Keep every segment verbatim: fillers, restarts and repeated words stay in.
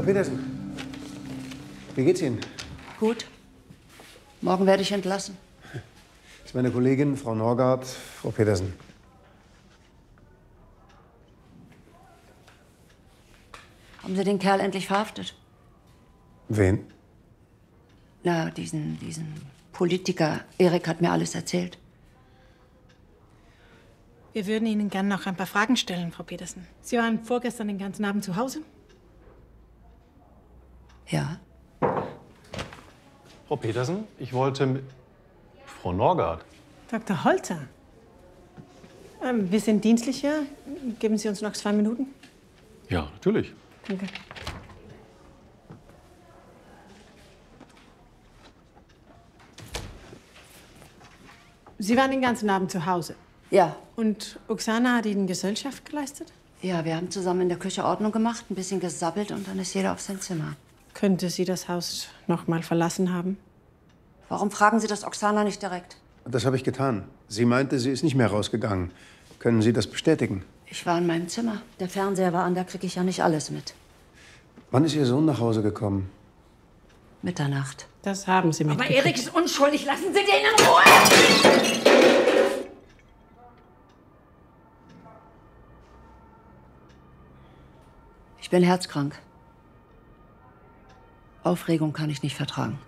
Petersen, wie geht's Ihnen? Gut. Morgen werde ich entlassen. Das ist meine Kollegin, Frau Norgard. Frau Petersen. Haben Sie den Kerl endlich verhaftet? Wen? Na, diesen, diesen Politiker. Erik hat mir alles erzählt. Wir würden Ihnen gerne noch ein paar Fragen stellen, Frau Petersen. Sie waren vorgestern den ganzen Abend zu Hause? Ja. Frau Petersen, ich wollte mit Frau Norgard. Doktor Holter. Ähm, wir sind dienstlich hier. Geben Sie uns noch zwei Minuten? Ja, natürlich. Danke. Sie waren den ganzen Abend zu Hause. Ja. Und Oksana hat Ihnen Gesellschaft geleistet? Ja, wir haben zusammen in der Küche Ordnung gemacht, ein bisschen gesabbelt und dann ist jeder auf sein Zimmer. Könnte sie das Haus noch mal verlassen haben? Warum fragen Sie das Oksana nicht direkt? Das habe ich getan. Sie meinte, sie ist nicht mehr rausgegangen. Können Sie das bestätigen? Ich war in meinem Zimmer. Der Fernseher war an, da kriege ich ja nicht alles mit. Wann ist Ihr Sohn nach Hause gekommen? Mitternacht. Das haben Sie Aber mitgekriegt. Erik ist unschuldig. Lassen Sie den in Ruhe! Ich bin herzkrank. Aufregung kann ich nicht vertragen.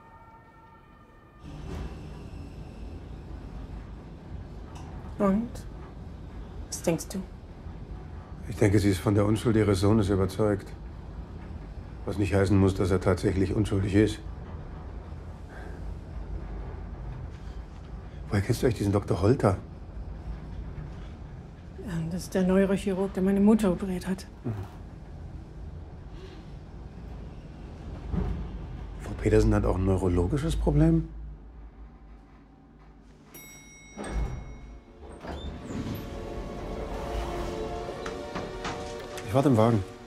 Und? Was denkst du? Ich denke, sie ist von der Unschuld ihres Sohnes überzeugt. Was nicht heißen muss, dass er tatsächlich unschuldig ist. Woher kennst du euch diesen Doktor Holter? Ja, das ist der Neurochirurg, der meine Mutter operiert hat. Mhm. Frau Petersen hat auch ein neurologisches Problem? Ich warte im Wagen.